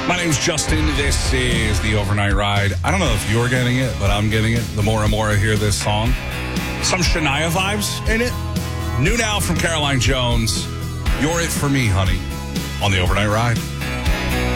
My name's Justin. This is the Overnight Ride. I don't know if you're getting it, but I'm getting it. The more and more I hear this song. Some Shania vibes in it. New now from Caroline Jones. You're it for me, honey, on the Overnight Ride.